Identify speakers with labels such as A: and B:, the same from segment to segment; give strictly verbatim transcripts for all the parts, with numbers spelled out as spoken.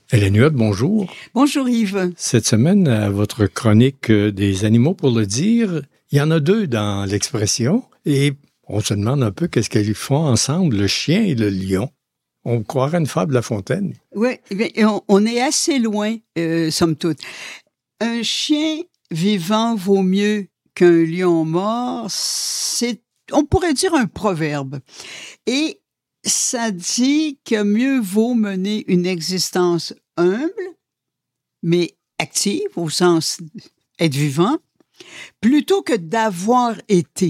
A: Hélène Huot, bonjour.
B: Bonjour Yves.
A: Cette semaine, à votre chronique des animaux pour le dire, il y en a deux dans l'expression et on se demande un peu qu'est-ce qu'ils font ensemble, le chien et le lion. On croirait une fable de La Fontaine.
B: Oui, on, on est assez loin, euh, somme toute. Un chien vivant vaut mieux qu'un lion mort, c'est, on pourrait dire un proverbe. Et ça dit que mieux vaut mener une existence humble, mais active, au sens être vivant, plutôt que d'avoir été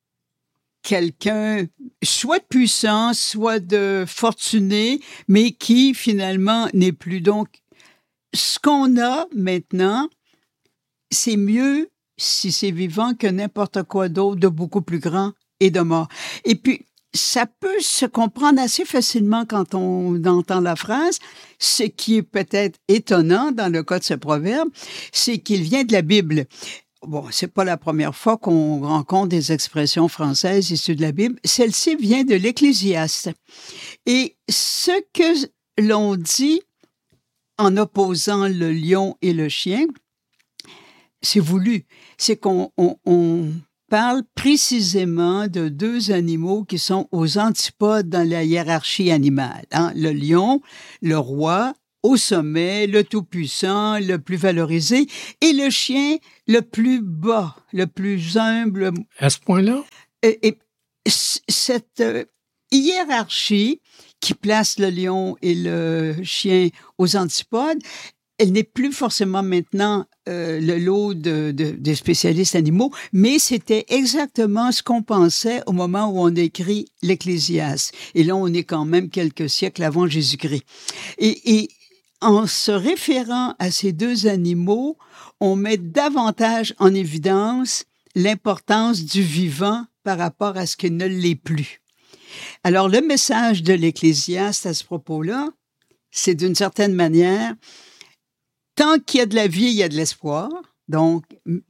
B: quelqu'un, soit de puissant, soit de fortuné, mais qui finalement n'est plus. Donc, ce qu'on a maintenant, c'est mieux si c'est vivant que n'importe quoi d'autre de beaucoup plus grand et de mort. Et puis, ça peut se comprendre assez facilement quand on entend la phrase. Ce qui est peut-être étonnant dans le cas de ce proverbe, c'est qu'il vient de la Bible. Bon, c'est pas la première fois qu'on rencontre des expressions françaises issues de la Bible. Celle-ci vient de l'Ecclésiaste. Et ce que l'on dit en opposant le lion et le chien, c'est voulu. C'est qu'on on, on parle précisément de deux animaux qui sont aux antipodes dans la hiérarchie animale. Hein? Le lion, le roi, au sommet, le tout-puissant, le plus valorisé, et le chien, le plus bas, le plus humble.
A: À ce point-là?
B: Et, et cette euh, hiérarchie qui place le lion et le chien aux antipodes, elle n'est plus forcément maintenant euh, le lot de, de, des spécialistes animaux, mais c'était exactement ce qu'on pensait au moment où on écrit l'Ecclésiaste. Et là, on est quand même quelques siècles avant Jésus-Christ. Et, et en se référant à ces deux animaux, on met davantage en évidence l'importance du vivant par rapport à ce qui ne l'est plus. Alors, le message de l'Ecclésiaste à ce propos-là, c'est d'une certaine manière, tant qu'il y a de la vie, il y a de l'espoir. Donc,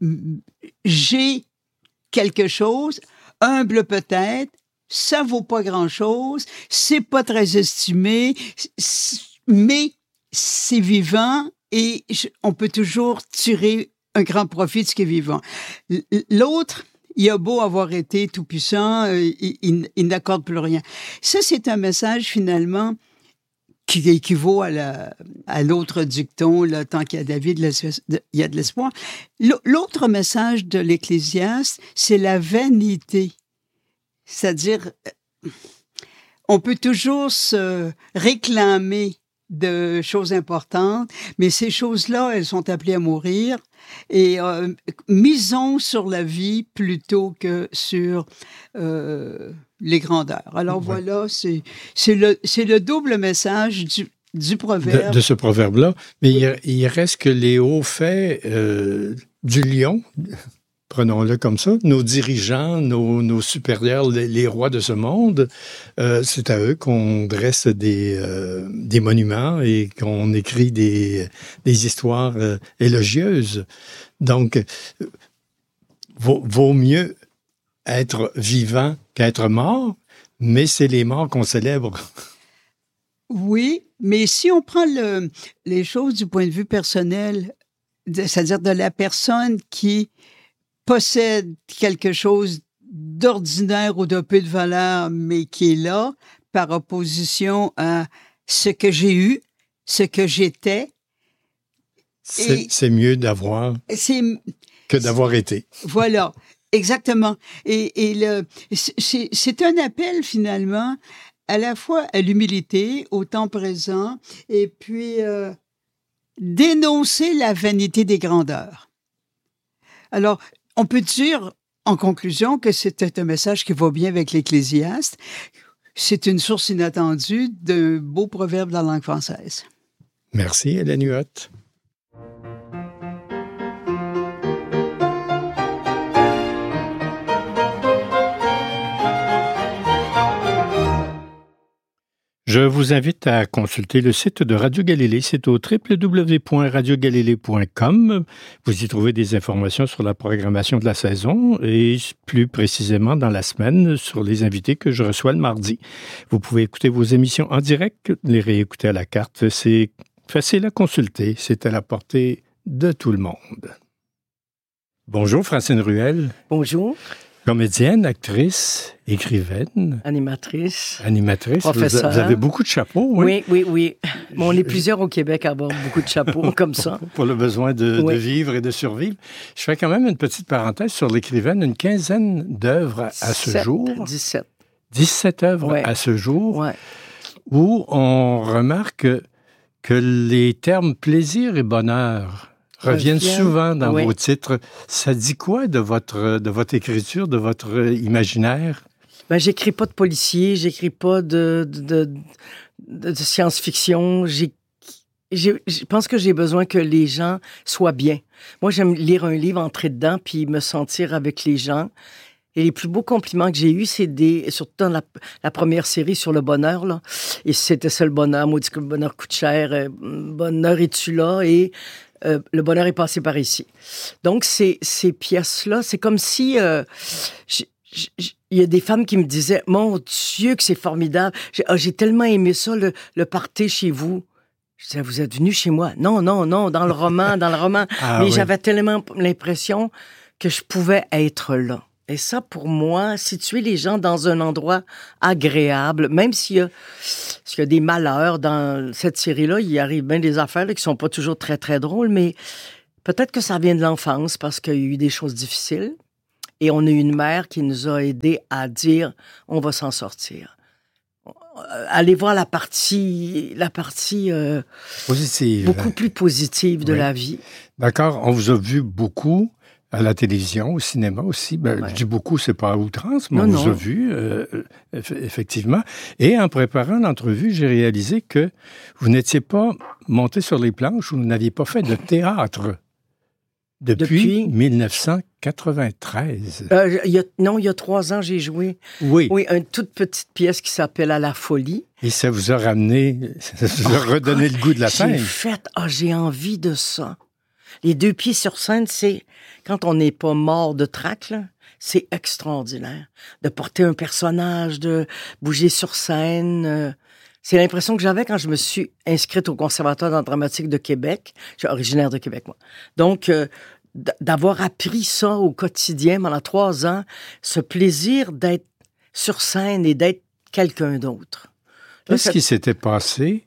B: j'ai quelque chose, humble peut-être, ça vaut pas grand-chose, c'est pas très estimé, mais c'est vivant et on peut toujours tirer un grand profit de ce qui est vivant. L'autre, il a beau avoir été tout-puissant, il, il, il n'accorde plus rien. Ça, c'est un message finalement qui équivaut à, la, à l'autre dicton, là, tant qu'il y a de la vie, il y a de l'espoir. L'autre message de l'Ecclésiaste, c'est la vanité. C'est-à-dire, on peut toujours se réclamer de choses importantes, mais ces choses-là, elles sont appelées à mourir. Et euh, misons sur la vie plutôt que sur euh, les grandeurs. Alors ouais. Voilà, c'est, c'est, le, c'est le double message du, du proverbe.
A: De, de ce proverbe-là. Mais il, il reste que les hauts faits euh, du lion, prenons-le comme ça, nos dirigeants, nos, nos supérieurs, les, les rois de ce monde, euh, c'est à eux qu'on dresse des, euh, des monuments et qu'on écrit des, des histoires euh, élogieuses. Donc, euh, vaut, vaut mieux être vivant qu'être mort, mais c'est les morts qu'on célèbre.
B: Oui, mais si on prend le, les choses du point de vue personnel, de, c'est-à-dire de la personne qui possède quelque chose d'ordinaire ou de peu de valeur, mais qui est là, par opposition à ce que j'ai eu, ce que j'étais.
A: C'est, c'est mieux d'avoir
B: c'est,
A: que d'avoir été.
B: Voilà, exactement. Et, et le, c'est, c'est un appel, finalement, à la fois à l'humilité, au temps présent, et puis euh, dénoncer la vanité des grandeurs. Alors, on peut dire, en conclusion, que c'était un message qui va bien avec l'Ecclésiaste. C'est une source inattendue d'un beau proverbe dans la langue française.
A: Merci, Hélène Huot. Je vous invite à consulter le site de Radio Galilée. C'est au w w w point radio galilée point com. Vous y trouvez des informations sur la programmation de la saison et plus précisément dans la semaine sur les invités que je reçois le mardi. Vous pouvez écouter vos émissions en direct, les réécouter à la carte. C'est Facile à consulter, c'est à la portée de tout le monde. Bonjour, Francine Ruel.
C: Bonjour.
A: Comédienne, actrice, écrivaine.
C: Animatrice.
A: Animatrice.
C: Professeur.
A: Vous, vous avez beaucoup de chapeaux, oui?
C: Oui, oui, oui. Bon, on est plusieurs au Québec à avoir beaucoup de chapeaux comme ça.
A: Pour le besoin de,
C: oui.
A: de vivre et de survivre. Je fais quand même une petite parenthèse sur l'écrivaine. Une quinzaine d'œuvres à ce
C: sept,
A: jour.
C: dix-sept.
A: dix-sept œuvres
C: ouais.
A: à ce jour.
C: Ouais.
A: Où on remarque que les termes plaisir et bonheur reviennent souvent dans
C: oui.
A: vos titres. Ça dit quoi de votre, de votre écriture, de votre imaginaire?
C: Ben, j'écris pas de policier, j'écris pas de, de, de, de science-fiction. J'ai, j'ai, je pense que j'ai besoin que les gens soient bien. Moi, j'aime lire un livre, entrer dedans, puis me sentir avec les gens. Et les plus beaux compliments que j'ai eus, c'est des, surtout dans la, la première série sur le bonheur, là. Et c'était ça, le bonheur. Maudit que le bonheur coûte cher. Euh, bonheur, es-tu là? Et euh, le bonheur est passé par ici. Donc, ces, ces pièces-là, c'est comme si euh, il y a des femmes qui me disaient, mon Dieu, que c'est formidable. J'ai, oh, j'ai tellement aimé ça, le, le party chez vous. Je disais, vous êtes venu chez moi? Non, non, non, dans le roman, dans le roman.
A: Ah,
C: Mais
A: oui.
C: j'avais tellement l'impression que je pouvais être là. Et ça, pour moi, situer les gens dans un endroit agréable, même s'il y a, s'il y a des malheurs dans cette série-là, il arrive bien des affaires là, qui sont pas toujours très, très drôles, mais peut-être que ça vient de l'enfance parce qu'il y a eu des choses difficiles. Et on a eu une mère qui nous a aidés à dire « on va s'en sortir ». Allez voir la partie, la partie euh,
A: positive.
C: beaucoup plus positive de
A: oui.
C: la vie.
A: D'accord. On vous a vu beaucoup à la télévision, au cinéma aussi. Ben, ouais. Je dis beaucoup, c'est pas à outrance, mais non, on vous a vu, euh, effectivement. Et en préparant l'entrevue, j'ai réalisé que vous n'étiez pas monté sur les planches ou vous n'aviez pas fait de théâtre depuis, depuis... dix-neuf cent quatre-vingt-treize.
C: Euh, il y a, non, il y a trois ans, j'ai joué.
A: Oui.
C: Oui, une toute petite pièce qui s'appelle « À la folie ».
A: Et ça vous a ramené, ça vous a oh, redonné le goût de la scène.
C: J'ai fait, ah, oh, j'ai envie de ça. Les deux pieds sur scène, c'est, quand on n'est pas mort de trac, là, c'est extraordinaire. De porter un personnage, de bouger sur scène. Euh, c'est l'impression que j'avais quand je me suis inscrite au Conservatoire d'art dramatique de Québec. Je suis originaire de Québec, moi. Donc, euh, d'avoir appris ça au quotidien pendant trois ans, ce plaisir d'être sur scène et d'être quelqu'un d'autre.
A: Qu'est-ce ça... qui s'était passé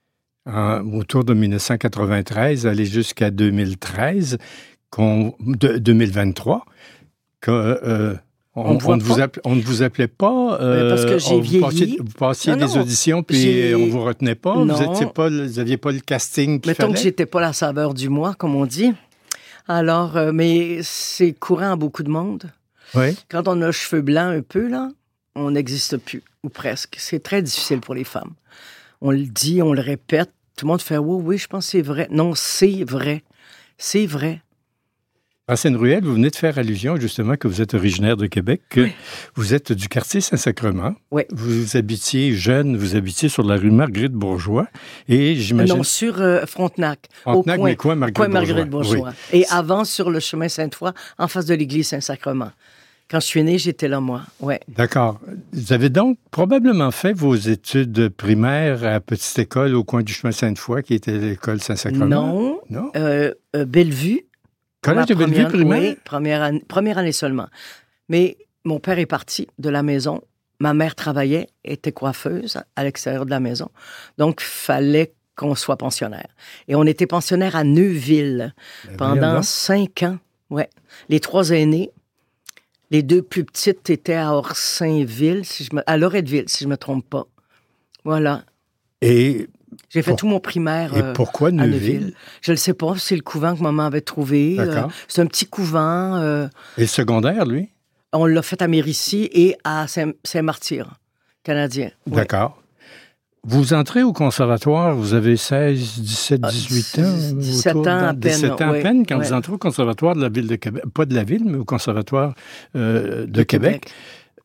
A: en, autour de dix-neuf cent quatre-vingt-treize, aller jusqu'à deux mille treize, qu'on, de, deux mille vingt-trois, que... Euh, On, on, on, ne vous appelait, on ne vous appelait pas.
C: Euh, parce que j'ai vieilli.
A: Vous passiez, vous passiez non, des non, auditions, puis j'ai... on ne vous retenait pas. Non. Vous n'aviez pas, pas le casting qu'il
C: Mettons
A: fallait.
C: que je n'étais pas la saveur du mois, comme on dit. Alors, euh, mais c'est courant à beaucoup de monde.
A: Oui.
C: Quand on a cheveux blancs un peu, là, on n'existe plus, ou presque. C'est très difficile pour les femmes. On le dit, on le répète. Tout le monde fait « Oui, oui, je pense que c'est vrai. » Non, c'est vrai. C'est vrai.
A: Francine Ruel, vous venez de faire allusion justement que vous êtes originaire de Québec, que
C: oui.
A: vous êtes du quartier Saint-Sacrement.
C: Oui.
A: Vous habitiez jeune, vous habitiez sur la rue Marguerite-Bourgeois et j'imagine...
C: Non, sur euh, Frontenac.
A: Frontenac,
C: au coin,
A: mais quoi, Marguerite-Bourgeois?
C: Marguerite-Bourgeois. Oui. Et avant, sur le chemin Sainte-Foy, en face de l'église Saint-Sacrement. Quand je suis née, j'étais là, moi. Ouais.
A: D'accord. Vous avez donc probablement fait vos études primaires à Petite École au coin du chemin Sainte-Foy, qui était l'école Saint-Sacrement?
C: Non.
A: Non?
C: Euh, euh, Bellevue.
A: Collège de Bellevue primaire?
C: Oui, première année, première année seulement. Mais mon père est parti de la maison. Ma mère travaillait, était coiffeuse à l'extérieur de la maison. Donc, il fallait qu'on soit pensionnaire. Et on était pensionnaire à Neuville ben pendant cinq ans. Ouais. Les trois aînés, les deux plus petites étaient à Orsainville, si je me... à Loretteville, si je ne me trompe pas. Voilà.
A: Et...
C: J'ai fait Pour... tout mon primaire.
A: Et euh, pourquoi Neuville?
C: Neuville. Je ne le sais pas. C'est le couvent que maman avait trouvé.
A: D'accord.
C: Euh, c'est un petit couvent. Euh...
A: Et le secondaire, lui?
C: On l'a fait à Mérici et à Saint- Saint-Martyr, canadien. Oui.
A: D'accord. Vous entrez au conservatoire, vous avez seize, dix-sept, dix-huit ans?
C: dix-sept ans à peine.
A: dix-sept ans à
C: oui,
A: peine quand
C: oui.
A: vous entrez au conservatoire de la ville de Québec. Pas de la ville, mais au conservatoire euh, de, de Québec. Québec.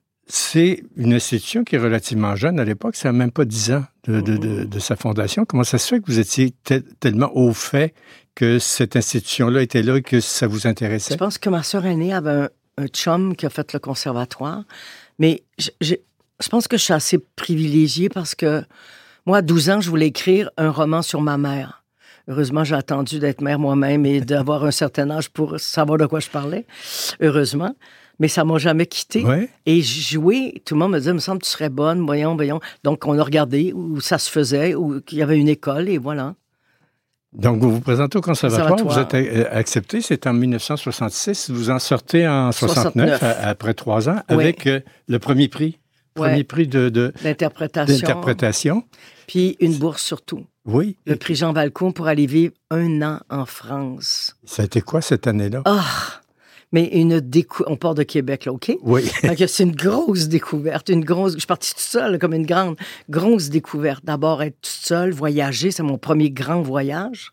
A: C'est une institution qui est relativement jeune à l'époque. Ça n'a même pas dix ans de, de, de, de sa fondation. Comment ça se fait que vous étiez te- tellement au fait que cette institution-là était là et que ça vous intéressait?
C: Je pense que ma sœur aînée avait un, un chum qui a fait le conservatoire. Mais je, je, je pense que je suis assez privilégiée parce que moi, à douze ans, je voulais écrire un roman sur ma mère. Heureusement, j'ai attendu d'être mère moi-même et d'avoir un certain âge pour savoir de quoi je parlais. Heureusement. Mais ça m'a jamais quitté.
A: Ouais.
C: Et jouer, tout le monde me disait, il me semble que tu serais bonne, voyons, voyons. Donc, on a regardé où ça se faisait, où il y avait une école, et voilà.
A: Donc, vous vous présentez au conservatoire,
C: Conservatoire.
A: vous êtes accepté, c'est en dix-neuf cent soixante-six, vous en sortez en soixante-neuf,
C: soixante-neuf.
A: à- après trois ans,
C: Oui.
A: avec euh, le premier prix, premier
C: Ouais.
A: prix de, de-
C: L'interprétation.
A: d'interprétation.
C: Puis une bourse surtout.
A: Oui.
C: Le prix Jean Valcourt pour aller vivre un an en France.
A: Ça a été quoi cette année-là?
C: Ah! Mais une décou... On part de Québec, là, OK?
A: Oui.
C: Fait que c'est une grosse découverte, une grosse... Je suis partie toute seule, comme une grande, grosse découverte. D'abord, être toute seule, voyager, c'est mon premier grand voyage.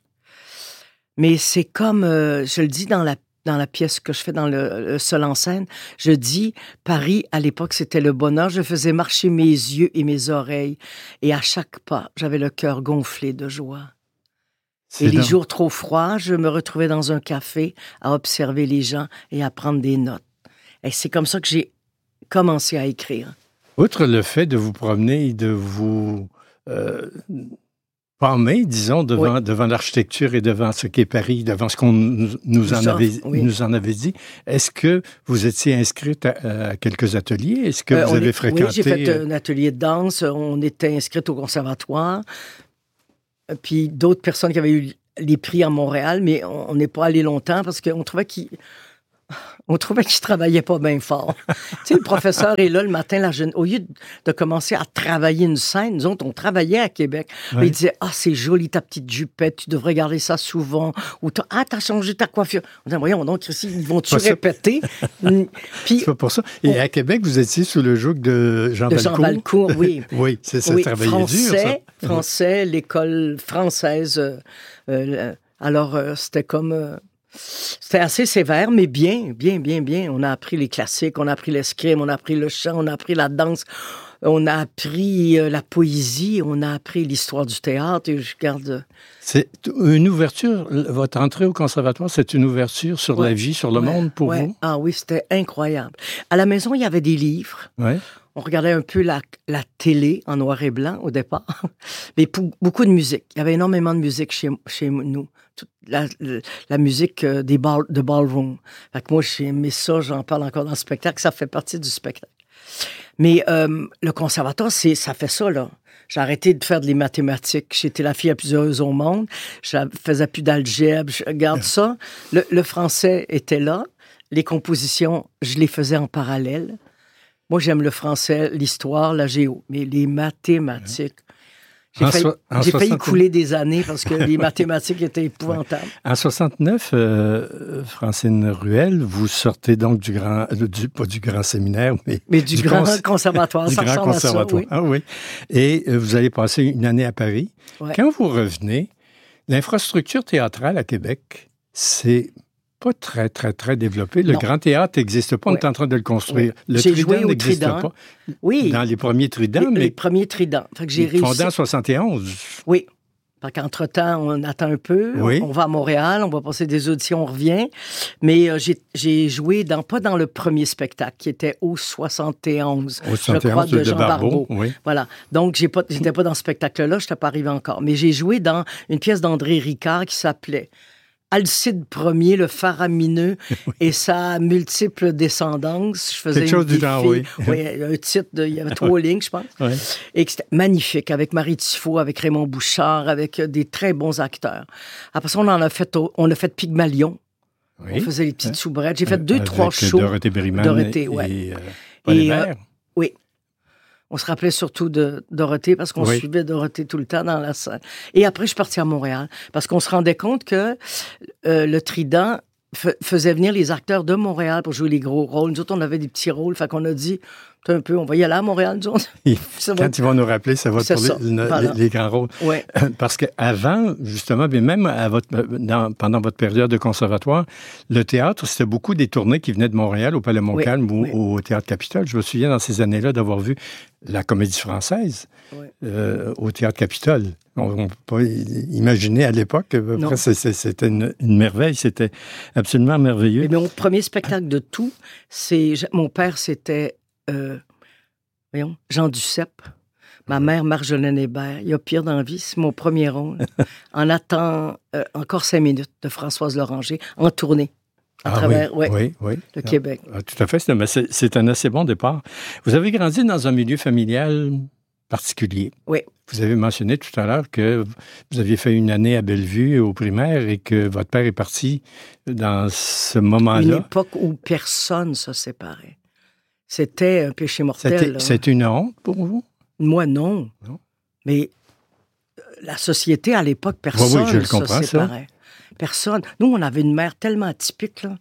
C: Mais c'est comme, euh, je le dis dans la, dans la pièce que je fais dans le, le Seul en scène, je dis, Paris, à l'époque, c'était le bonheur. Je faisais marcher mes yeux et mes oreilles. Et à chaque pas, j'avais le cœur gonflé de joie.
A: C'est
C: Et les
A: donc-
C: jours trop froids, je me retrouvais dans un café à observer les gens et à prendre des notes. Et c'est comme ça que j'ai commencé à écrire.
A: Outre le fait de vous promener et de vous euh, palmer, disons, devant,
C: Oui.
A: devant l'architecture et devant ce qu'est Paris, devant ce qu'on nous, nous en,
C: Ça,
A: avait,
C: oui.
A: nous en avait dit, est-ce que vous étiez inscrite à, à quelques ateliers? Est-ce que
C: Euh,
A: vous
C: on
A: avez
C: est-
A: fréquenté...
C: Oui, j'ai fait
A: euh,
C: un atelier de danse. On était inscrite au conservatoire. Euh, Puis d'autres personnes qui avaient eu les prix à Montréal, mais on on n'est pas allé longtemps parce qu'on trouvait qu'ils on trouvait qu'ils travaillaient pas bien fort. Tu sais, le professeur est là le matin, la jeune... au lieu de, de commencer à travailler une scène, nous autres, on travaillait à Québec.
A: Ouais.
C: Il disait, ah, c'est joli ta petite jupette, tu devrais garder ça souvent. Ou t'as- ah, t'as changé ta coiffure. On disait, voyons donc, Chrissy, ils vont-tu
A: Pas ça.
C: répéter? Mm. Puis,
A: C'est pas pour ça. Et à Québec, vous étiez sous le joug de Jean
C: de
A: Valcourt.
C: Jean Valcourt, oui.
A: Oui, c'est ça,
C: Oui,
A: travaillait dur, ça.
C: français, français, l'école française. euh, euh, alors, euh, c'était comme... euh, c'était assez sévère, mais bien, bien, bien, bien. On a appris les classiques, on a appris l'escrime, on a appris le chant, on a appris la danse, on a appris euh, la poésie, on a appris l'histoire du théâtre. Et je garde...
A: C'est une ouverture, votre entrée au conservatoire, c'est une ouverture sur
C: Ouais.
A: la vie, sur le
C: Ouais,
A: monde pour
C: ouais.
A: vous?
C: Ah oui, c'était incroyable. À la maison, il y avait des livres.
A: Oui.
C: On regardait un peu la, la télé en noir et blanc au départ, mais pou- beaucoup de musique. Il y avait énormément de musique chez, chez nous. Toute la, la, la musique euh, des ball, de ballroom. Fait que moi, j'ai aimé ça, j'en parle encore dans le spectacle, ça fait partie du spectacle. Mais euh, le conservatoire, c'est, ça fait ça, là. J'ai arrêté de faire des mathématiques. J'étais la fille la plus heureuse au monde. Je faisais plus d'algèbre. Je regarde ça. Le, le français était là. Les compositions, je les faisais en parallèle. Moi, j'aime le français, l'histoire, la géo. Mais les mathématiques, j'ai
A: En
C: failli,
A: so- en
C: j'ai failli
A: soixante-
C: couler des années parce que les mathématiques étaient épouvantables.
A: En soixante-neuf, euh, Francine Ruel, vous sortez donc du grand, euh, du, pas du grand séminaire, mais,
C: Mais du, grand
A: cons-
C: conservatoire,
A: du
C: ça
A: grand
C: ressemble à ça,
A: conservatoire.
C: oui.
A: Ah oui. Et euh, vous allez passer une année à Paris.
C: Ouais.
A: Quand vous revenez, l'infrastructure théâtrale à Québec, c'est pas très, très, très développé. Le
C: Non.
A: grand théâtre n'existe pas, on
C: Ouais.
A: est en train de le construire.
C: Ouais.
A: Le
C: J'ai
A: Trident
C: joué au
A: n'existe
C: Trident.
A: pas.
C: Oui,
A: Dans les premiers Tridents,
C: les,
A: mais
C: les premiers tridents. Fait que j'ai
A: fondé
C: réussi.
A: en soixante et onze.
C: Oui. Fait qu'entre-temps, on attend un peu,
A: Oui.
C: on, on va à Montréal, on va passer des auditions, on revient. Mais euh, j'ai, j'ai joué, dans, pas dans le premier spectacle, qui était au soixante et onze,
A: Au soixante et
C: je crois,
A: onze
C: de
A: de
C: Jean
A: Barbeau,
C: Barbeau.
A: oui.
C: Voilà. Donc, j'ai pas, j'étais pas dans ce spectacle-là, je n'étais pas arrivé encore. Mais j'ai joué dans une pièce d'André Ricard qui s'appelait Alcide Ier, le faramineux et sa multiple descendance. Je faisais
A: Quelque chose
C: une
A: du genre,
C: fille-
A: oui.
C: Oui, un titre, de, il y avait trois lignes, je pense.
A: Ouais.
C: Et que c'était magnifique, avec Marie Tifo, avec Raymond Bouchard, avec des très bons acteurs. Après ça, on en a fait, au- on a fait Pygmalion.
A: Oui.
C: On faisait les petites soubrettes. J'ai fait
A: Euh,
C: deux,
A: avec
C: trois shows.
A: Dorothée Berryman
C: Dorothée,
A: et,
C: ouais.
A: et, euh, Paul
C: Et,
A: Hébert.
C: euh, oui. On se rappelait surtout de Dorothée parce qu'on
A: Oui.
C: suivait Dorothée tout le temps dans la salle. Et après, je suis partie à Montréal parce qu'on se rendait compte que euh, le Trident f- faisait venir les acteurs de Montréal pour jouer les gros rôles. Nous autres, on avait des petits rôles. Fait qu'on a dit, un peu, on va y aller à Montréal, nous autres.
A: Et
C: Ça va-
A: quand ils vont nous rappeler, ça va être
C: C'est
A: pour
C: ça,
A: les, le-
C: voilà.
A: les- les grands rôles.
C: Ouais.
A: Parce qu'avant, justement, mais même à votre, dans- pendant votre période de conservatoire, le théâtre, c'était beaucoup des tournées qui venaient de Montréal au Palais Montcalm ou
C: oui.
A: au Théâtre Capitole. Je me souviens dans ces années-là d'avoir vu la Comédie Française
C: Ouais.
A: euh, au Théâtre Capitole. On ne peut pas i- imaginer à l'époque.
C: Non.
A: Après, c'est- c'est- c'était une, une merveille. C'était absolument merveilleux.
C: Et mon premier spectacle de tout, c'est... Mon père, c'était... euh, voyons, Jean Duceppe. Ma mère, Marjolaine Hébert, il y a pire dans la vie, c'est mon premier rôle. On attend euh, encore cinq minutes de Françoise Loranger en tournée à
A: ah,
C: travers
A: oui,
C: ouais,
A: oui, oui.
C: le ah, Québec.
A: Ah, tout à fait, c'est, c'est un assez bon départ. Vous avez grandi dans un milieu familial particulier.
C: Oui.
A: Vous avez mentionné tout à l'heure que vous aviez fait une année à Bellevue au primaire et que votre père est parti dans ce moment-là.
C: Une époque où personne ne se séparait. C'était un péché mortel.
A: C'était, c'était une honte pour vous?
C: Moi, non. non. Mais la société, à l'époque, personne
A: oui, oui, je le
C: se
A: comprends,
C: séparait. Ça. Personne. Nous, on avait une mère tellement atypique. Là.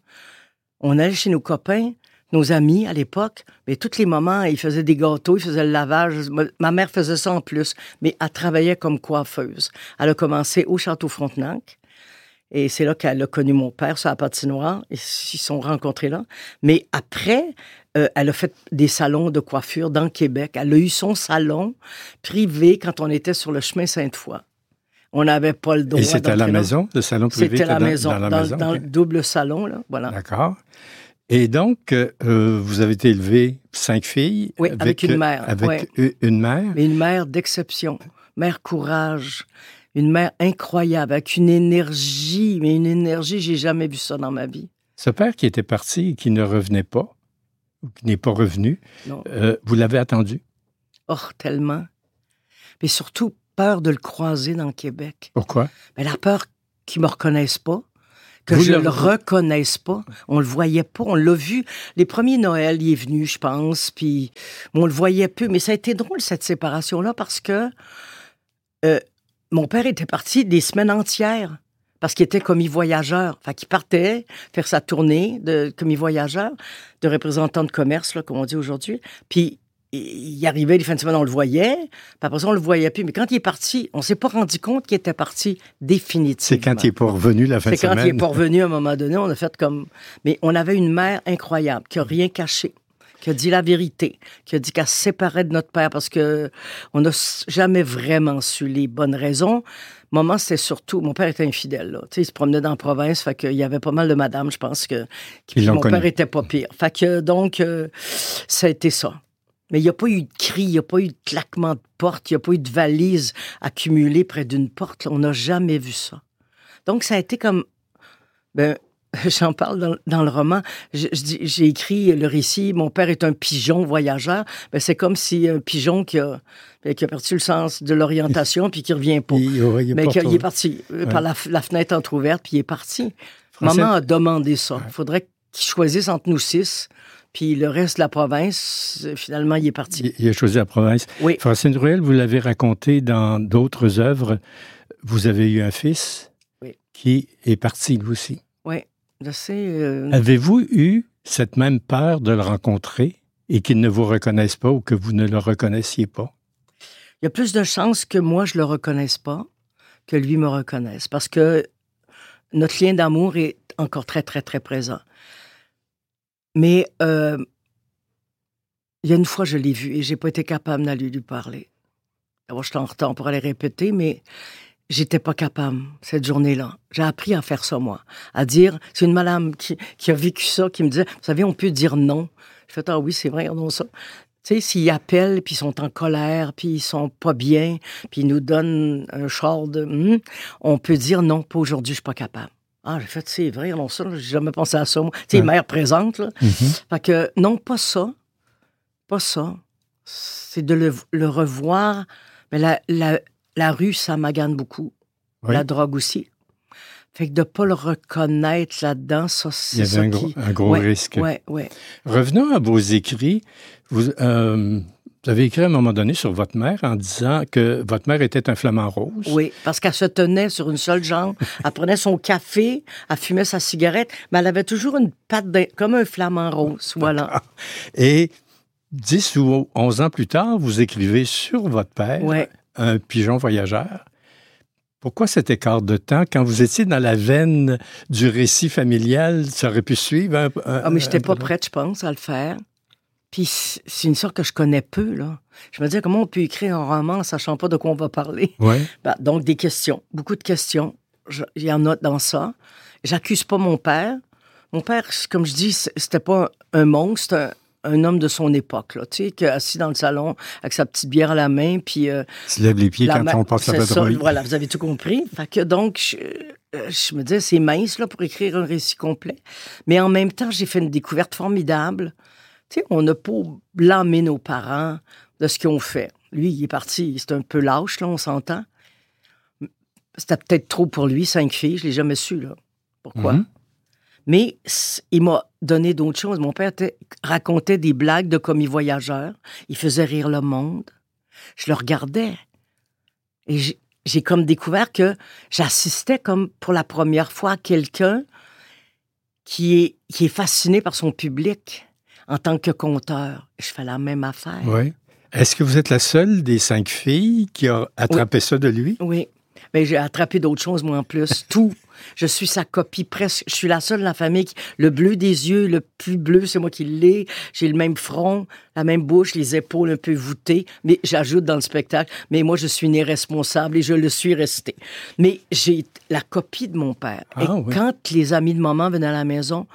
C: On allait chez nos copains, nos amis à l'époque, mais tous les moments, ils faisaient des gâteaux, ils faisaient le lavage. Ma mère faisait ça en plus, mais elle travaillait comme coiffeuse. Elle a commencé au Château Frontenac. Et c'est là qu'elle a connu mon père sur la patinoire. Ils se sont rencontrés là. Mais après, euh, elle a fait des salons de coiffure dans le Québec. Elle a eu son salon privé quand on était sur le chemin Sainte-Foy. On n'avait pas le droit.
A: Et c'était à la maison, le salon privé?
C: C'était à la
A: dans,
C: maison,
A: dans, la
C: dans,
A: maison,
C: dans
A: okay.
C: le double salon. Là, voilà.
A: D'accord. Et donc, euh, vous avez été élevé cinq filles.
C: Oui, avec, avec une mère.
A: Avec
C: ouais.
A: une mère.
C: Mais une mère d'exception. Mère courage. Une mère incroyable, avec une énergie, mais une énergie, j'ai jamais vu ça dans ma vie.
A: Ce père qui était parti et qui ne revenait pas, ou qui n'est pas revenu, euh, vous l'avez attendu?
C: Oh, tellement. Mais surtout, peur de le croiser dans le Québec.
A: Pourquoi?
C: Mais la peur qu'il ne me reconnaisse pas, que
A: vous
C: je ne
A: le...
C: le reconnaisse pas. On le voyait pas, on l'a vu. Les premiers Noël, il est venu, je pense, puis on le voyait peu. Mais ça a été drôle, cette séparation-là, parce que... Euh, Mon père était parti des semaines entières parce qu'il était commis voyageur. Fait qu'il partait faire sa tournée de commis voyageur, de représentant de commerce, là, comme on dit aujourd'hui. Puis il arrivait les fins de semaine, on le voyait. Puis après ça, on le voyait plus. Mais quand il est parti, on s'est pas rendu compte qu'il était parti définitivement.
A: C'est quand il est pas revenu la fin de
C: C'est
A: semaine.
C: C'est quand il est pas revenu à un moment donné. On a fait comme... Mais on avait une mère incroyable qui a rien caché, qui a dit la vérité, qui a dit qu'elle se séparait de notre père parce que on n'a jamais vraiment su les bonnes raisons. Maman, c'était surtout... Mon père était infidèle, là. Tu sais, il se promenait dans la province, fait qu'il y avait pas mal de madames, je pense, que... que mon connu. Père était pas pire. Fait que, donc, euh, ça a été ça. Mais il n'y a pas eu de cri, il n'y a pas eu de claquement de porte, il n'y a pas eu de valise accumulée près d'une porte. Là. On n'a jamais vu ça. Donc, ça a été comme... Ben, j'en parle dans, dans le roman. Je, je, j'ai écrit le récit. Mon père est un pigeon voyageur. Ben, c'est comme si un pigeon qui a, qui a perdu le sens de l'orientation puis qui ne revient pas. Il, oh, il est Mais qu'il est parti ouais. par la, la fenêtre entrouverte puis il est parti. Français... Maman a demandé ça. Il faudrait qu'il choisisse entre nous six. Puis le reste de la province, finalement, il est parti.
A: Il a choisi la province.
C: Oui.
A: Francine Ruel, vous l'avez raconté dans d'autres œuvres. Vous avez eu un fils
C: oui.
A: qui est parti, lui aussi.
C: Oui. Je sais, euh...
A: Avez-vous eu cette même peur de le rencontrer et qu'il ne vous reconnaisse pas ou que vous ne le reconnaissiez pas?
C: Il y a plus de chances que moi, je ne le reconnaisse pas que lui me reconnaisse. Parce que notre lien d'amour est encore très, très, très présent. Mais euh, il y a une fois, je l'ai vu et je n'ai pas été capable d'aller lui parler. D'abord, j'étais en retard pour aller répéter, mais... J'étais pas capable, cette journée-là. J'ai appris à faire ça, moi. À dire, c'est une madame qui, qui a vécu ça, qui me disait, vous savez, on peut dire non. Je fais, ah oui, c'est vrai, regardons ça. Tu sais, s'ils appellent, puis ils sont en colère, puis ils sont pas bien, puis ils nous donnent un char de... Hum, on peut dire non, pas aujourd'hui, je suis pas capable. Ah, j'ai fait, c'est vrai, non, ça, j'ai jamais pensé à ça, moi. Tu sais, ouais. Mère présente, là. Mm-hmm. Fait que, non, pas ça. Pas ça. C'est de le, le revoir, mais la... la La rue, ça magane beaucoup. Oui. La drogue aussi. Fait que de ne pas le reconnaître là-dedans, ça, c'est
A: Il y avait
C: ça
A: un,
C: qui...
A: gros, un gros
C: ouais,
A: risque.
C: Ouais, ouais.
A: Revenons à vos écrits. Vous, euh, vous avez écrit à un moment donné sur votre mère en disant que votre mère était un flamant rose.
C: Oui, parce qu'elle se tenait sur une seule jambe. Elle prenait son café, elle fumait sa cigarette, mais elle avait toujours une patte de... comme un flamant rose. Voilà.
A: Et dix ou onze ans plus tard, vous écrivez sur votre père...
C: Ouais.
A: Un pigeon voyageur. Pourquoi cet écart de temps? Quand vous étiez dans la veine du récit familial, ça aurait pu suivre un, un
C: Ah, mais je n'étais pas
A: peu...
C: prête, je pense, à le faire. Puis c'est une sorte que je connais peu, là. Je me disais, comment on peut écrire un roman en sachant pas de quoi on va parler?
A: Ouais.
C: Ben, donc, des questions, beaucoup de questions. Il y en a dans ça. J'accuse pas mon père. Mon père, comme je dis, c'était pas un monstre, un, un homme de son époque, là, tu sais, qui est assis dans le salon avec sa petite bière à la main, puis... Euh,
A: il se lève les pieds quand
C: ma...
A: on passe la
C: vadrouille.
A: vadrouille.
C: Voilà, vous avez tout compris. Fait que donc, je, je me disais, c'est mince, là, pour écrire un récit complet. Mais en même temps, j'ai fait une découverte formidable. Tu sais, on n'a pas blâmé nos parents de ce qu'ils ont fait. Lui, il est parti, c'est un peu lâche, là, on s'entend. C'était peut-être trop pour lui, cinq filles, je l'ai jamais su, là. Pourquoi? Mm-hmm. Mais il m'a donné d'autres choses. Mon père était, racontait des blagues de commis voyageurs. Il faisait rire le monde. Je le regardais. Et j'ai, j'ai comme découvert que j'assistais comme pour la première fois à quelqu'un qui est, qui est fasciné par son public en tant que conteur. Je fais la même affaire.
A: Oui. Est-ce que vous êtes la seule des cinq filles qui a attrapé oui. ça de lui?
C: Oui. Mais j'ai attrapé d'autres choses, moi, en plus. Tout. Je suis sa copie presque. Je suis la seule de la famille qui... Le bleu des yeux, le plus bleu, c'est moi qui l'ai. J'ai le même front, la même bouche, les épaules un peu voûtées. Mais j'ajoute dans le spectacle, mais moi, je suis née responsable et je le suis restée. Mais j'ai la copie de mon père. Ah, et oui. Quand les amis de maman venaient à la maison,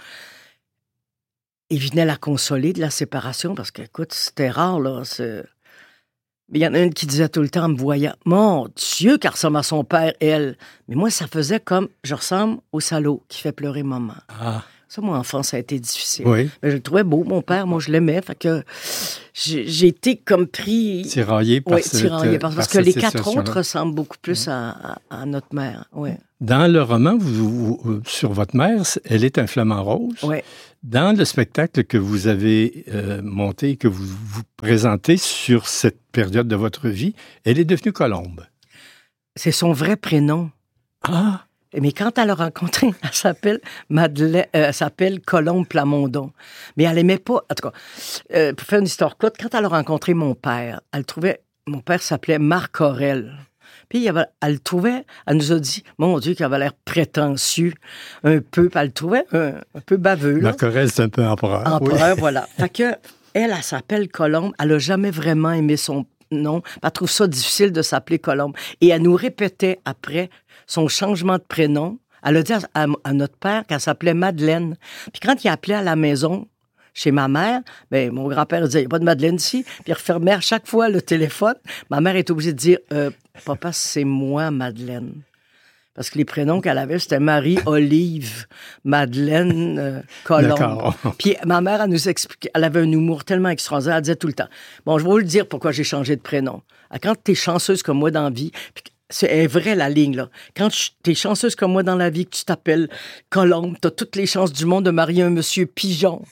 C: ils venaient la consoler de la séparation parce que, écoute, c'était rare, là. C'est... Mais il y en a une qui disait tout le temps en me voyant, « Mon Dieu, qu'elle ressemble à son père, elle! » Mais moi, ça faisait comme, je ressemble au salaud qui fait pleurer maman. Ah. Ça, moi, enfant, ça a été difficile. Oui. Mais je le trouvais beau, mon père, moi, je l'aimais. Fait que j'ai, j'ai été comme pris...
A: Tiraillé par
C: oui,
A: cette...
C: tiraillé par, parce
A: par
C: que les quatre autres ressemblent beaucoup plus oui. à, à, à notre mère. Oui.
A: Dans le roman, vous, vous, sur votre mère, elle est un flamant rose.
C: Oui.
A: Dans le spectacle que vous avez euh, monté, que vous vous présentez sur cette période de votre vie, elle est devenue Colombe.
C: C'est son vrai prénom.
A: Ah!
C: Mais quand elle l'a rencontrée, elle s'appelle Madeleine, euh, elle s'appelle Colombe Plamondon. Mais elle aimait pas, en tout cas, euh, pour faire une histoire courte, quand elle a rencontré mon père, elle trouvait, mon père s'appelait Marc Aurel. Puis avait, elle trouvait, elle nous a dit, mon Dieu, qu'il avait l'air prétentieux, un peu, puis elle le trouvait un, un peu baveux. Là.
A: Marc Aurel, c'est un peu empereur.
C: Empereur,
A: oui.
C: voilà. Fait que, elle, elle s'appelle Colombe, elle a jamais vraiment aimé son nom, elle trouve ça difficile de s'appeler Colombe. Et elle nous répétait après son changement de prénom, elle a dit à, à, à notre père qu'elle s'appelait Madeleine. Puis quand il appelait à la maison, chez ma mère, ben, mon grand-père disait, il n'y a pas de Madeleine ici. Puis il refermait à chaque fois le téléphone. Ma mère est obligée de dire, euh, papa, c'est moi, Madeleine. Parce que les prénoms qu'elle avait, c'était Marie, Olive, Madeleine, euh, Colombe. D'accord. Puis ma mère, elle nous expliquait, elle avait un humour tellement extraordinaire, elle disait tout le temps, bon, je vais vous le dire pourquoi j'ai changé de prénom. Quand t'es chanceuse comme moi dans la vie, puis c'est vrai, la ligne, là. Quand tu es chanceuse comme moi dans la vie, que tu t'appelles Colombe, t'as toutes les chances du monde de marier un monsieur Pigeon.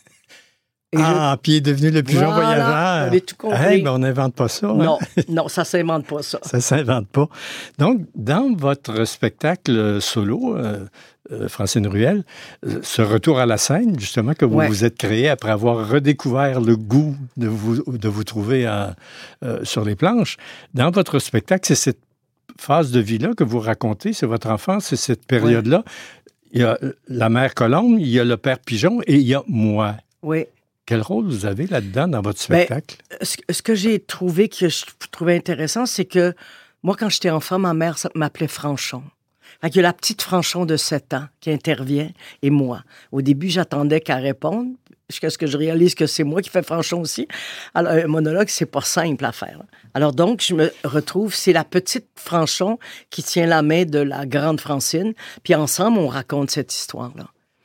A: Et ah, je... puis il est devenu le pigeon
C: voilà,
A: voyageur.
C: Vous avez tout compris.
A: Hey, ben on n'invente pas ça.
C: Non,
A: hein?
C: non, ça s'invente pas, ça.
A: Ça s'invente pas. Donc, dans votre spectacle solo, euh, euh, Francine Ruel, euh, ce retour à la scène, justement, que vous ouais. vous êtes créé après avoir redécouvert le goût de vous, de vous trouver à, euh, sur les planches, dans votre spectacle, c'est cette phase de vie-là que vous racontez, c'est votre enfance, c'est cette période-là. Ouais. Il y a la mère Colombe, il y a le père Pigeon et il y a moi.
C: Oui.
A: Quel rôle vous avez là-dedans dans votre spectacle?
C: Ben, ce, ce que j'ai trouvé, que je trouvais intéressant, c'est que moi, quand j'étais enfant, ma mère m'appelait Franchon. Fait qu'il y a la petite Franchon de sept ans qui intervient et moi. Au début, j'attendais qu'elle réponde, jusqu'à ce que je réalise que c'est moi qui fais Franchon aussi. Alors, un monologue, c'est pas simple à faire. Alors donc, je me retrouve, c'est la petite Franchon qui tient la main de la grande Francine, puis ensemble, on raconte cette histoire-là.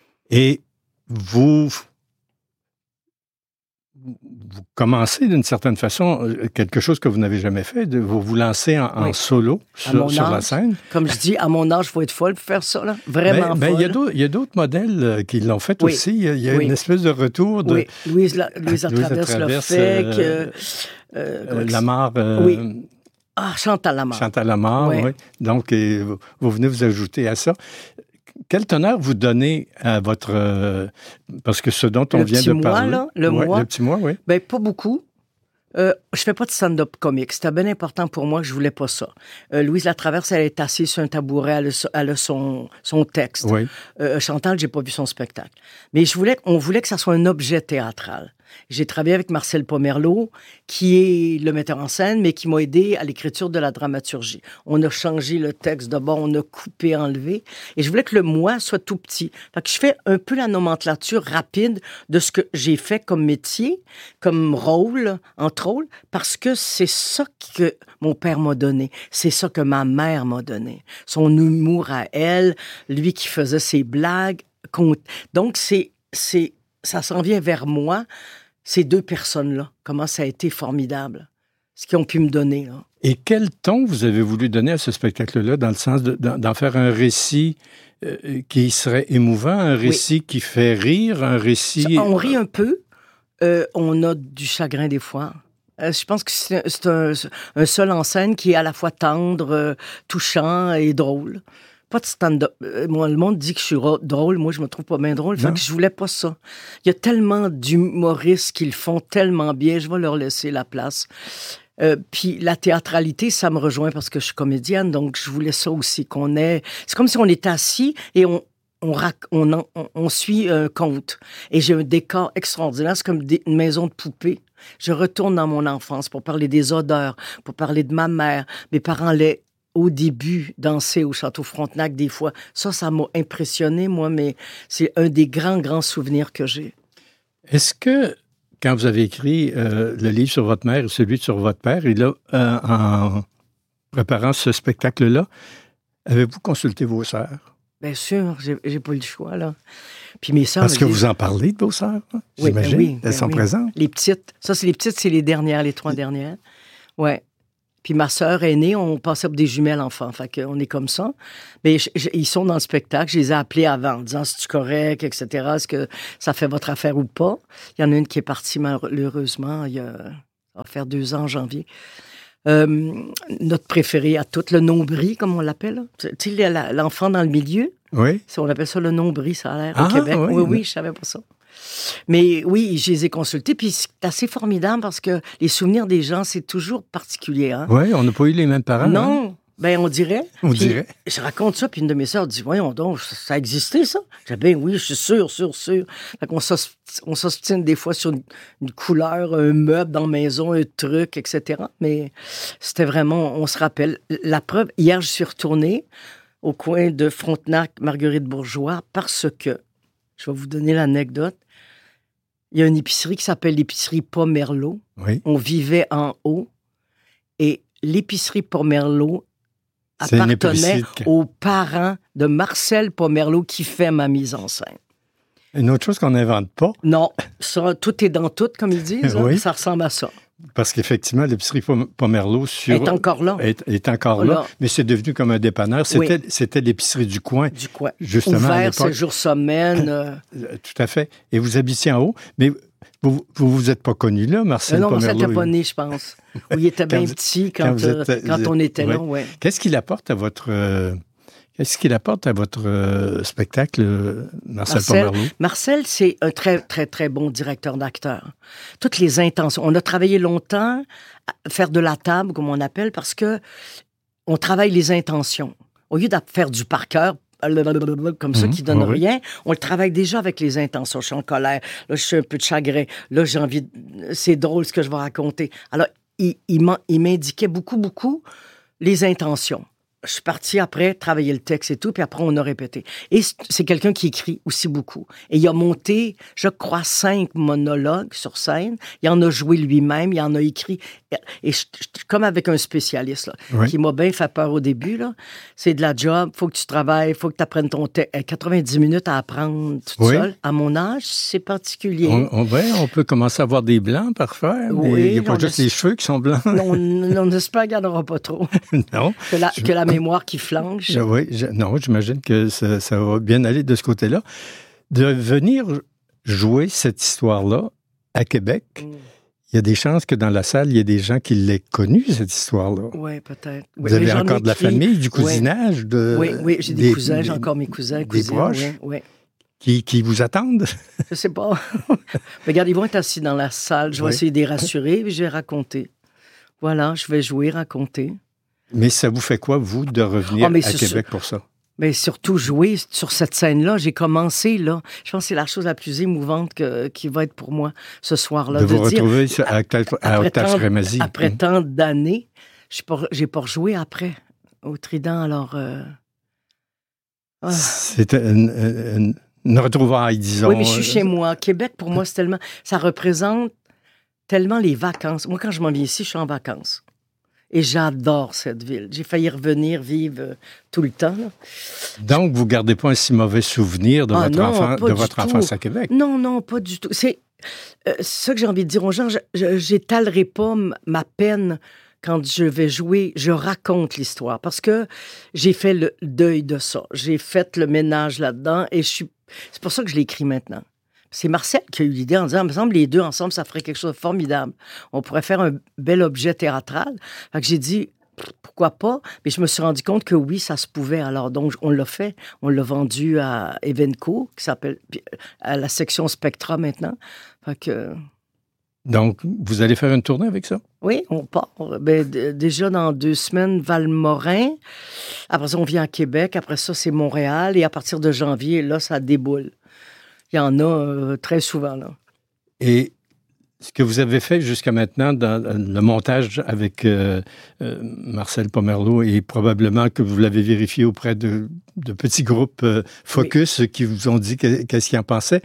A: Et vous... vous commencez d'une certaine façon quelque chose que vous n'avez jamais fait, de vous vous lancer en, en oui. solo sur, sur
C: âge,
A: la scène.
C: Comme je dis, à mon âge, il faut être folle pour faire ça, là. Vraiment
A: ben,
C: folle.
A: Ben, il y a d'autres modèles qui l'ont fait
C: oui.
A: aussi. Il y a, il y a
C: oui.
A: une espèce de retour de...
C: Oui, Louise, la, Louise, Louise Traverse l'a fait. Euh,
A: euh, euh, Lamar... Euh,
C: oui. Ah, Chantal Lamar.
A: Chantal Lamar, oui. oui. Donc, et, vous, vous venez vous ajouter à ça. Quel honneur vous donnez à votre... Euh, parce que ce dont on
C: le
A: vient
C: de
A: mois,
C: parler... Là, le
A: ouais,
C: mois,
A: le petit mois, oui.
C: Bien, pas beaucoup. Euh, je fais pas de stand-up comique. C'était bien important pour moi que je voulais pas ça. Euh, Louise Latraverse, elle est assise sur un tabouret, elle a, elle a son, son texte.
A: Oui.
C: Euh, Chantal, j'ai pas vu son spectacle. Mais je voulais, on voulait que ça soit un objet théâtral. J'ai travaillé avec Marcel Pomerleau, qui est le metteur en scène, mais qui m'a aidé à l'écriture de la dramaturgie. On a changé le texte de bord, on a coupé, enlevé, et je voulais que le moi soit tout petit. Fait que je fais un peu la nomenclature rapide de ce que j'ai fait comme métier, comme rôle, entre autres, parce que c'est ça que mon père m'a donné. C'est ça que ma mère m'a donné. Son humour à elle, lui qui faisait ses blagues. Donc, c'est, c'est, ça s'en vient vers moi, ces deux personnes-là. Comment ça a été formidable, ce qu'ils ont pu me donner. Là.
A: Et quel ton vous avez voulu donner à ce spectacle-là, dans le sens de, d'en, d'en faire un récit euh, qui serait émouvant, un récit oui. qui fait rire, un récit...
C: On rit un peu, euh, on a du chagrin des fois. Euh, je pense que c'est, c'est un, un seul en scène qui est à la fois tendre, euh, touchant et drôle. Pas de stand-up. Moi, le monde dit que je suis drôle. Moi, je me trouve pas bien drôle. Fait que je voulais pas ça. Il y a tellement d'humoristes qui le font tellement bien. Je vais leur laisser la place. Euh, puis la théâtralité, ça me rejoint parce que je suis comédienne. Donc, je voulais ça aussi qu'on ait... C'est comme si on était assis et on, on, rac... on, on, on suit un conte. Et j'ai un décor extraordinaire. C'est comme des... une maison de poupée. Je retourne dans mon enfance pour parler des odeurs, pour parler de ma mère. Mes parents les... au début, danser au Château Frontenac, des fois. Ça, ça m'a impressionné, moi, mais c'est un des grands, grands souvenirs que j'ai.
A: Est-ce que, quand vous avez écrit euh, le livre sur votre mère et celui sur votre père, et là, euh, en préparant ce spectacle-là, avez-vous consulté vos sœurs?
C: Bien sûr, j'ai, j'ai pas eu le choix, là. Puis mes sœurs...
A: Parce que vous en parlez de vos sœurs, hein?
C: Oui,
A: j'imagine?
C: Ben oui,
A: Elles
C: ben
A: sont
C: oui.
A: présentes?
C: Les petites. Ça, c'est les petites, c'est les dernières, les trois les... dernières. Ouais. Puis ma sœur aînée, on passait pour des jumelles enfants. Fait qu'on est comme ça. Mais je, je, ils sont dans le spectacle. Je les ai appelés avant en disant « C'est-tu correct, et cetera. Est-ce que ça fait votre affaire ou pas? » Il y en a une qui est partie malheureusement il y a, ça va faire deux ans en janvier. Euh, notre préféré à toutes, le nombril, comme on l'appelle. Tu sais, l'enfant dans le milieu.
A: Oui.
C: On appelle ça le nombril, ça a l'air,
A: ah,
C: au Québec.
A: Oui,
C: oui, oui, je savais pas ça. Mais oui, je les ai consultés, puis c'est assez formidable parce que les souvenirs des gens, c'est toujours particulier. Hein?
A: Oui, on n'a pas eu les mêmes parents.
C: Non,
A: hein?
C: ben on dirait.
A: On
C: puis,
A: dirait.
C: Je raconte ça, puis une de mes sœurs dit, voyons donc, ça a existé, ça? J'ai dit, ben oui, je suis sûr, sûr, sûr. Fait qu'on on s'ostine des fois sur une, une couleur, un meuble dans la maison, un truc, et cetera. Mais c'était vraiment, on se rappelle. La preuve, hier, je suis retournée au coin de Frontenac-Marguerite-Bourgeois parce que, je vais vous donner l'anecdote, il y a une épicerie qui s'appelle l'épicerie Pomerleau.
A: Oui.
C: On vivait en haut et l'épicerie Pomerleau appartenait aux parents de Marcel Pomerleau qui fait ma mise en scène.
A: Une autre chose qu'on n'invente pas.
C: Non, ça, tout est dans tout, comme ils disent. Oui. Hein? Ça ressemble à ça.
A: Parce qu'effectivement, l'épicerie Pomerleau sur...
C: est encore là.
A: Est, est encore oh là, là, mais c'est devenu comme un dépanneur. C'était, oui. c'était l'épicerie du coin.
C: Du coin.
A: Justement,
C: ouvert sept jours semaine. Euh...
A: Tout à fait. Et vous habitiez en haut, mais vous vous, vous êtes pas connu là, Marcel
C: non,
A: Pomerleau?
C: Non, Marcel n'était pas né, je pense. Ou il était bien petit quand, quand, êtes, euh, quand on était ouais. là, oui.
A: Qu'est-ce qu'il apporte à votre... Euh... Qu'est-ce qu'il apporte à votre euh, spectacle, euh, Marcel, Marcel Pomerleau?
C: Marcel, c'est un très, très, très bon directeur d'acteur. Toutes les intentions. On a travaillé longtemps à faire de la table, comme on appelle, parce que on travaille les intentions. Au lieu de faire du par cœur, comme ça, mmh, qui donne oui. rien, on le travaille déjà avec les intentions. Je suis en colère, là, je suis un peu de chagrin, là, j'ai envie... De... C'est drôle ce que je vais raconter. Alors, il, il, il m'indiquait beaucoup, beaucoup les intentions. Je suis partie après travailler le texte et tout, puis après, on a répété. Et c'est quelqu'un qui écrit aussi beaucoup. Et il a monté, je crois, cinq monologues sur scène. Il en a joué lui-même, il en a écrit. Et je, je, comme avec un spécialiste, là, oui. qui m'a bien fait peur au début, là. C'est de la job, il faut que tu travailles, il faut que tu apprennes ton texte. quatre-vingt-dix minutes à apprendre toute oui. seule. À mon âge, c'est particulier.
A: On, on, ouais, on peut commencer à avoir des blancs parfois. Oui, il n'y a pas juste es... les cheveux qui sont blancs.
C: Non, on, on espère qu'il n'y en aura pas trop.
A: non.
C: Que la, je... que la mémoire qui flanche.
A: Je, oui, je, non, j'imagine que ça, ça va bien aller de ce côté-là. De venir jouer cette histoire-là à Québec, mm. il y a des chances que dans la salle, il y ait des gens qui l'aient connue, cette histoire-là.
C: Oui, peut-être.
A: Vous
C: oui,
A: avez encore de la famille, du cousinage?
C: Oui,
A: de,
C: oui, oui j'ai des, des cousins, j'ai encore mes cousins,
A: des
C: cousines.
A: Proches
C: oui, oui.
A: Qui, qui vous attendent?
C: Je sais pas. Mais regarde, ils vont être assis dans la salle. Je vais oui. essayer de les rassurer, puis je vais raconter. Voilà, je vais jouer, raconter.
A: Mais ça vous fait quoi, vous, de revenir oh, à Québec
C: sûr.
A: pour ça?
C: Mais surtout jouer sur cette scène-là, j'ai commencé là. Je pense que c'est la chose la plus émouvante que, qui va être pour moi ce soir-là.
A: De,
C: de
A: vous
C: dire,
A: retrouver à, à, à Octave Crémazie.
C: Après
A: mmh.
C: tant d'années, je n'ai pas rejoué après au Trident, alors... Euh...
A: Ah. C'est une, une, une retrouvaille, disons.
C: Oui, mais je suis chez moi. Québec, pour moi, c'est tellement... Ça représente tellement les vacances. Moi, quand je m'en viens ici, je suis en vacances. Et j'adore cette ville. J'ai failli revenir vivre euh, tout le temps. Là.
A: Donc, vous ne gardez pas un si mauvais souvenir de
C: ah
A: votre,
C: non,
A: enfant, de votre enfance à Québec?
C: Non, non, pas du tout. C'est euh, ça que j'ai envie de dire aux gens. Je n'étalerai pas ma peine quand je vais jouer. Je raconte l'histoire parce que j'ai fait le deuil de ça. J'ai fait le ménage là-dedans et je suis... c'est pour ça que je l'écris maintenant. C'est Marcel qui a eu l'idée en disant, il me semble, les deux ensemble, ça ferait quelque chose de formidable. On pourrait faire un bel objet théâtral. Fait que j'ai dit, pourquoi pas? Mais je me suis rendu compte que oui, ça se pouvait. Alors, donc, on l'a fait. On l'a vendu à Evenco, qui s'appelle, à la section Spectra maintenant. Fait que...
A: Donc, vous allez faire une tournée avec ça?
C: Oui, on part. Ben, d- déjà dans deux semaines, Valmorin. Après ça, on vient à Québec. Après ça, c'est Montréal. Et à partir de janvier, là, ça déboule. Il y en a euh, très souvent, là.
A: Et ce que vous avez fait jusqu'à maintenant dans le montage avec euh, euh, Marcel Pomerleau, et probablement que vous l'avez vérifié auprès de, de petits groupes euh, focus oui. qui vous ont dit que, qu'est-ce qu'ils en pensaient.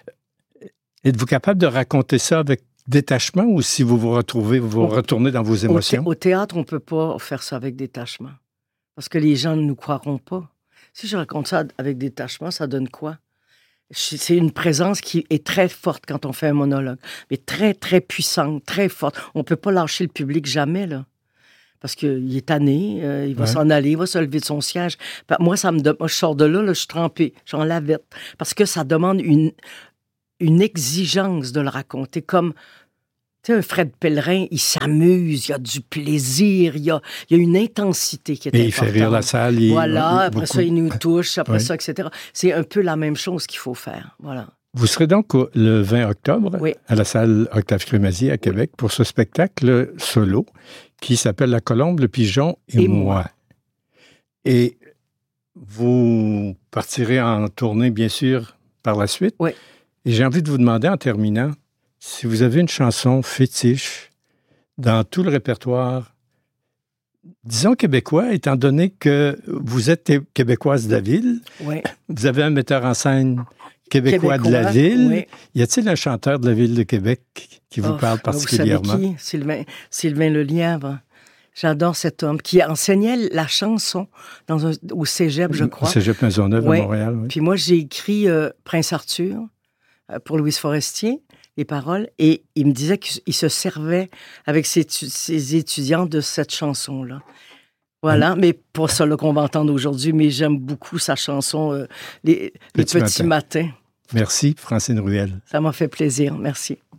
A: Êtes-vous capable de raconter ça avec détachement ou si vous vous retrouvez, vous vous retournez dans vos émotions?
C: Au, au théâtre, on ne peut pas faire ça avec détachement parce que les gens ne nous croiront pas. Si je raconte ça avec détachement, ça donne quoi? C'est une présence qui est très forte quand on fait un monologue, mais très, très puissante, très forte. On ne peut pas lâcher le public jamais, là. Parce qu'il est tanné, euh, il va ouais. s'en aller, il va se lever de son siège. Moi, ça me de... Moi je sors de là, là, je suis trempée, j'en lavette. Parce que ça demande une, une exigence de le raconter, comme... Tu sais, un Fred Pellerin, il s'amuse, il y a du plaisir, il y a, il y a une intensité qui est
A: et
C: importante.
A: il fait rire la salle. Il,
C: voilà,
A: il,
C: après
A: beaucoup.
C: ça, il nous touche, après
A: oui.
C: ça, et cetera. C'est un peu la même chose qu'il faut faire, voilà.
A: Vous serez donc le vingt octobre
C: oui.
A: à la salle Octave Crémazie à Québec oui. pour ce spectacle solo qui s'appelle La Colombe, le Pigeon et, et moi. moi. Et vous partirez en tournée, bien sûr, par la suite.
C: Oui.
A: Et j'ai envie de vous demander, en terminant, si vous avez une chanson fétiche dans tout le répertoire, disons québécois, étant donné que vous êtes québécoise de la ville,
C: oui.
A: vous avez un metteur en scène québécois, québécois de la ville. Oui. Y a-t-il un chanteur de la ville de Québec qui vous oh, parle particulièrement?
C: Vous savez qui? Sylvain, Sylvain Lelièvre. J'adore cet homme qui enseignait la chanson dans un, au Cégep, je crois.
A: Au Cégep Maisonneuve
C: oui.
A: à Montréal. Oui.
C: Puis moi, j'ai écrit euh, Prince Arthur euh, pour Louise Forestier. Les paroles, et il me disait qu'il se servait avec ses, ses étudiants de cette chanson-là. Voilà, mmh. mais pas ça là, qu'on va entendre aujourd'hui, mais j'aime beaucoup sa chanson euh, Les, Petit, les petits matins. matins.
A: Merci, Francine Ruel.
C: Ça m'a fait plaisir, merci.